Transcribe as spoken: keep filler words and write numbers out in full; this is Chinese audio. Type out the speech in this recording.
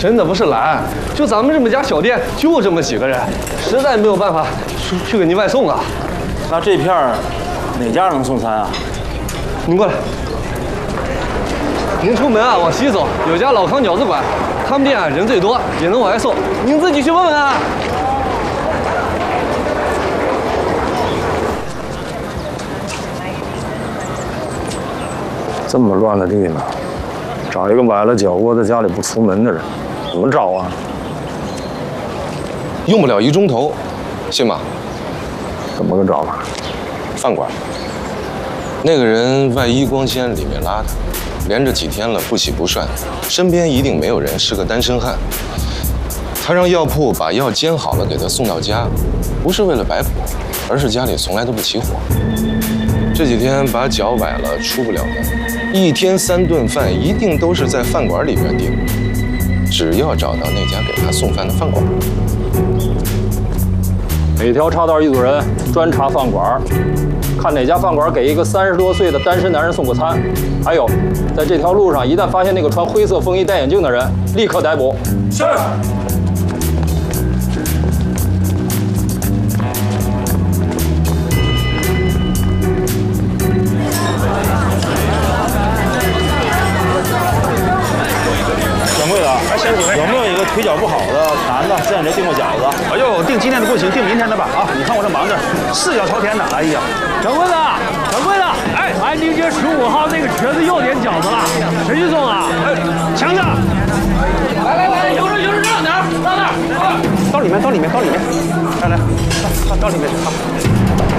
真的不是懒，就咱们这么家小店，就这么几个人，实在没有办法去去给您外送啊。 那这片儿哪家能送餐啊？ 您过来。您出门啊，往西走，有家老康饺子馆，他们店啊人最多，也能往外送。您自己去问问啊。 这么乱的地方，找一个崴了脚窝在家里不出门的人，怎么找啊？ 用不了一钟头，信吗？ 怎么个找法？ 饭馆。那个人外衣光鲜，里面邋遢，连着几天了不洗不涮，身边一定没有人，是个单身汉。他让药铺把药煎好了给他送到家，不是为了摆谱，而是家里从来都不起火。这几天把脚崴了，出不了门，一天三顿饭一定都是在饭馆里边订。只要找到那家给他送饭的饭馆， 每条岔道一组人，专查饭馆，看哪家饭馆给一个三十多岁的单身男人送个餐。还有，在这条路上一旦发现那个穿灰色风衣、戴眼镜的人，立刻逮捕。是。 掌柜的，哎，先几位，有没有一个腿脚不好的男的在你这订过饺子？ 哎呦，订今天的不行，订明天的吧。啊，你看我这忙着，四脚朝天的。哎呀， 掌柜的，掌柜的，哎，安定街十五号那个瘸子又点饺子了，谁去送啊？哎，强子，来来来，有事有事，让哪儿？让哪儿？到里面，到里面，到里面。来来，到到里面去。